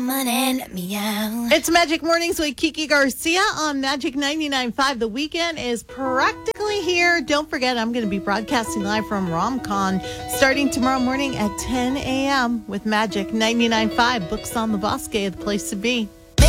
It's Magic Mornings with Kiki Garcia on Magic 99.5. The weekend is practically here. Don't forget, I'm going to be broadcasting live from RomCon starting tomorrow morning at 10 a.m. with Magic 99.5. Books on the Bosque, the place to be.